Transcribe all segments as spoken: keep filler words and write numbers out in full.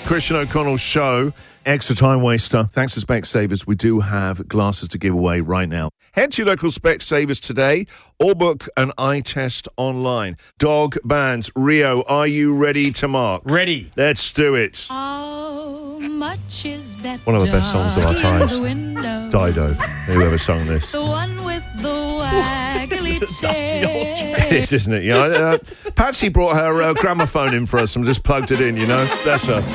Christian O'Connell Show. Extra time waster. Thanks to Specsavers, we do have glasses to give away right now. Head to your local Specsavers today or book an eye test online. Dog bands. Rio, are you ready to mark? Ready. Let's do it. How much is that? One of the best songs of our times. Dido. Whoever sung this. The one with the waggly This is a dusty old chair. track. It is, isn't it? Yeah. Uh, Patsy brought her uh, gramophone in for us and just plugged it in, you know? Bless her.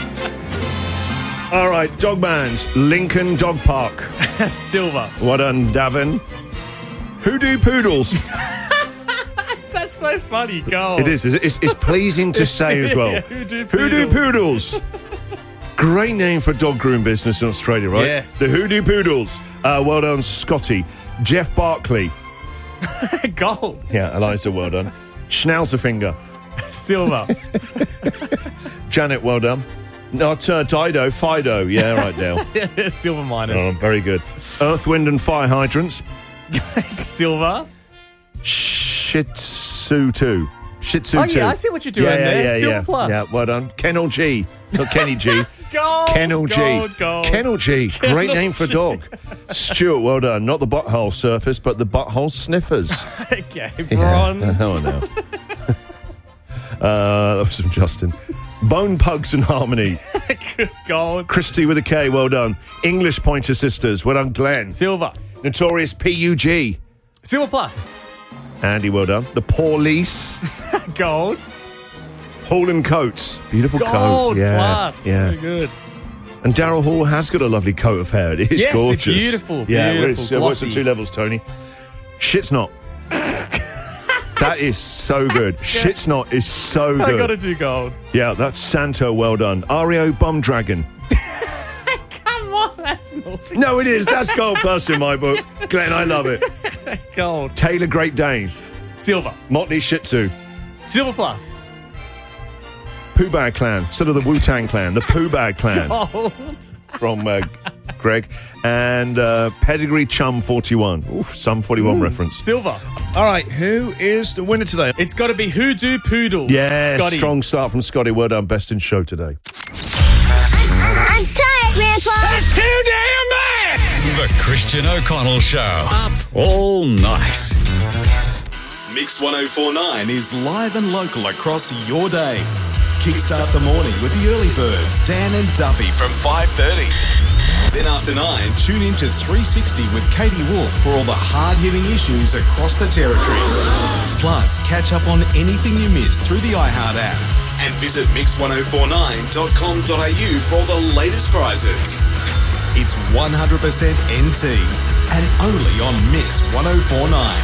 All right, dog bands. Lincoln Dog Park. Silver. Well done, Davin. Hoodoo Poodles. That's so funny. Go on. It is. It's, it's pleasing to say as well. Yeah, Hoodoo Hoodoo Poodles. Poodles. Great name for a dog groom business in Australia, right? Yes. The Hoodoo Poodles. Uh, well done, Scotty. Jeff Barkley. Gold. Yeah, Eliza, well done. Schnauzer Silver. Janet, well done. Not uh, Dido, Fido. Yeah, right now. Silver minus. Oh, very good. Earth, Wind and Fire Hydrants. Silver. Shih Tzu two. Shih Tzu Oh, two. yeah, I see what you're doing yeah, yeah, there. Yeah, Silver yeah. plus. Yeah, well done. Kennel G. Not Kenny G. Gold. Kennel G. Gold, gold. Kennel G. Great Kennel name for a G. dog. Stuart, well done. Not the butthole surface, but the butthole sniffers. Okay, bronze. Yeah, oh, no. uh, that was from Justin. Bone Pugs and Harmony. Gold. Christy with a K, well done. English Pointer Sisters, well done, Glenn. Silver. Notorious P U G. Silver plus. Andy, well done. The Paulice. Gold. Hall and Coates. Beautiful Gold coat. Yeah, plus. yeah. Very good. And Daryl Hall has got a lovely coat of hair. It is Yes, it's gorgeous. beautiful, Yeah, beautiful, what's, uh, what's the glossy. two levels, Tony? Shit's not. That is so good. Shit's not is so good. I gotta do gold. Yeah, that's Santo, well done. Ario Bum Dragon. Come on, that's not No, it is. That's gold plus in my book. Glenn, I love it. gold. Taylor Great Dane. Silver. Motley Shih Tzu. Silver plus. Pooh Bag Clan. Sort of the Wu-Tang Clan. The Pooh Bag Clan. Gold. From uh, Greg. And uh, Pedigree Chum forty-one. Oof, some forty-one Ooh, reference. Silver. All right, who is the winner today? It's got to be Hoodoo Poodles. Yeah, Scotty. strong start from Scotty. Well done, best in show today. I'm tired, Grandpa. That's too damn bad! The Christian O'Connell Show. Up all night. Mix one oh four point nine is live and local across your day. Kickstart the morning with the early birds, Dan and Duffy from five thirty. Then after nine, tune in to three sixty with Katie Wolf for all the hard-hitting issues across the territory. Plus, catch up on anything you missed through the iHeart app. And visit mix one oh four nine dot com dot a u for all the latest prizes. It's one hundred percent N T and only on Mix one oh four point nine.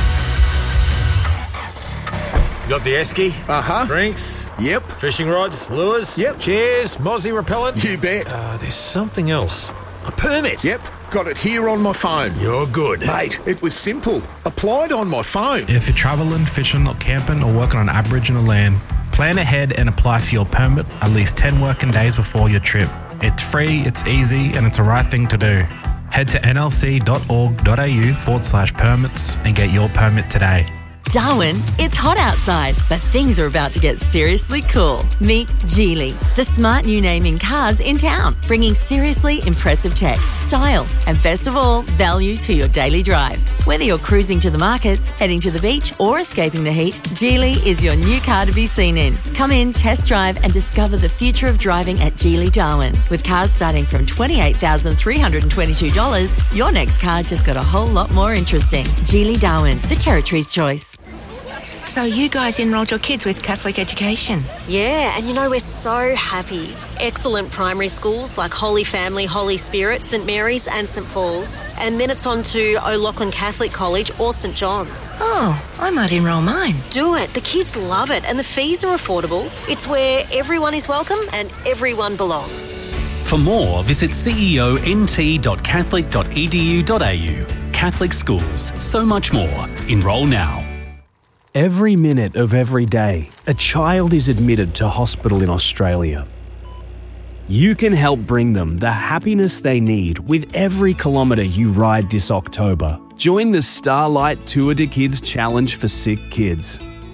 You got the esky? Uh-huh. Drinks? Yep. Fishing rods? Lures? Yep. Chairs? Mozzie repellent? You bet. Uh, there's something else. A permit? Yep. Got it here on my phone. You're good. Mate, it was simple. Applied on my phone. If you're travelling, fishing, or camping, or working on Aboriginal land, plan ahead and apply for your permit at least ten working days before your trip. It's free, it's easy, and it's the right thing to do. Head to nlc.org.au forward slash permits and get your permit today. Darwin, it's hot outside, but things are about to get seriously cool. Meet Geely, the smart new name in cars in town, bringing seriously impressive tech, style, and best of all, value to your daily drive. Whether you're cruising to the markets, heading to the beach, or escaping the heat, Geely is your new car to be seen in. Come in, test drive, and discover the future of driving at Geely Darwin. With cars starting from twenty-eight thousand three hundred twenty-two dollars, your next car just got a whole lot more interesting. Geely Darwin, the Territory's choice. So you guys enrolled your kids with Catholic education? Yeah, and you know, we're so happy. Excellent primary schools like Holy Family, Holy Spirit, St Mary's and St Paul's. And then it's on to O'Loughlin Catholic College or St John's. Oh, I might enrol mine. Do it. The kids love it and the fees are affordable. It's where everyone is welcome and everyone belongs. For more, visit c e o n t dot catholic dot e d u dot a u. Catholic schools, so much more. Enrol now. Every minute of every day, a child is admitted to hospital in Australia. You can help bring them the happiness they need with every kilometre you ride this October. Join the Starlight Tour de Kids Challenge for Sick Kids.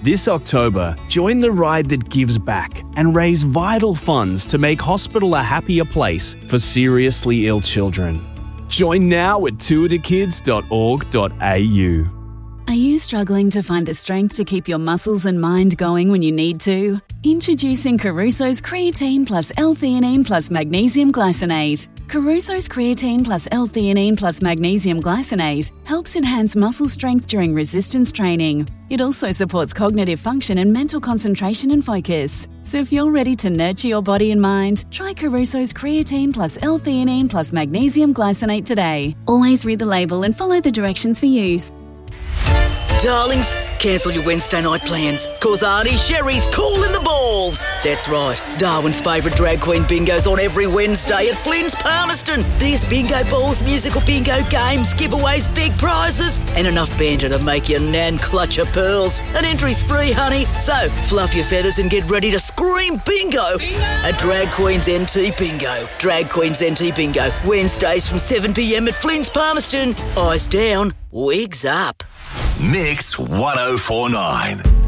This October, join the ride that gives back and raise vital funds to make hospital a happier place for seriously ill children. Join now at tour to kids dot org dot a u. Are you struggling to find the strength to keep your muscles and mind going when you need to? Introducing Caruso's Creatine Plus L-Theanine Plus Magnesium Glycinate. Caruso's Creatine Plus L-Theanine Plus Magnesium Glycinate helps enhance muscle strength during resistance training. It also supports cognitive function and mental concentration and focus. So if you're ready to nurture your body and mind, try Caruso's Creatine Plus L-Theanine Plus Magnesium Glycinate today. Always read the label and follow the directions for use. Darlings, cancel your Wednesday night plans, cause Auntie Sherry's calling the balls. That's right, Darwin's favourite drag queen bingo's on every Wednesday at Flynn's Palmerston. There's bingo balls, musical bingo games, giveaways, big prizes, and enough banter to make your nan clutch her pearls. An entry's free, honey, so fluff your feathers and get ready to scream bingo, bingo! At Drag Queen's N T Bingo. Drag Queen's N T Bingo, Wednesdays from seven p m at Flynn's Palmerston. Eyes down, wigs up. Mix one oh four nine.